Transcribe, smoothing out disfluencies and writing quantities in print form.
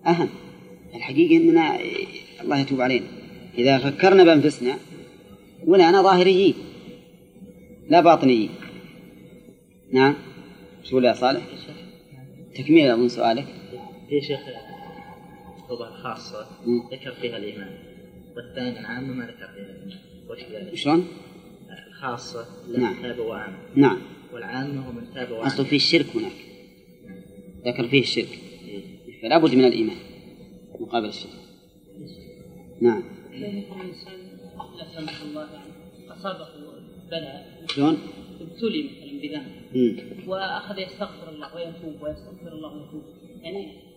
أهم. الحقيقة إننا الله يتوب علينا إذا فكرنا بأنفسنا ولا أنا ظاهريين لا باطنيين. نعم. شو يا صالح؟ تكميل من سؤالك. يا شيخ التوبة الخاصة ذكر فيها الإيمان والثاني العامة ما ذكر فيها الإيمان. وش ذلك؟ شلون؟ الخاصة نعم. تاب وآمن. نعم. والعامة هو من تاب وآمن. أصل فيه الشرك هناك. ذكر فيه الشرك. فلا بد من الإيمان مقابل الشرك. نعم. لا سمح الله أصابه بلاء. شلون؟ ابتلي مثلا بذنب وأخذ يستغفر الله ويتوب ويستغفر الله ويتوب، يعني